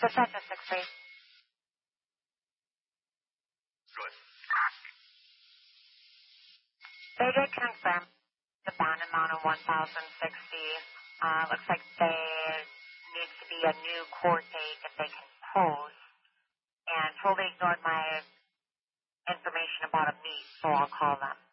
Dispatcher 6-3. Good. They did confirm the bound amount of 1,060. Looks like there needs to be a new court date that they can pose, and totally ignored my information about a meet, so I'll call them.